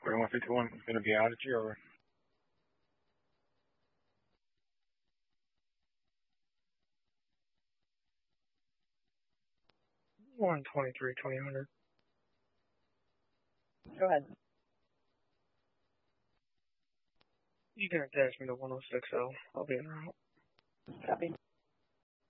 4151 going to be out at you or? 123-2000. Go ahead. You can attach me to 1060. I'll be in route. Copy.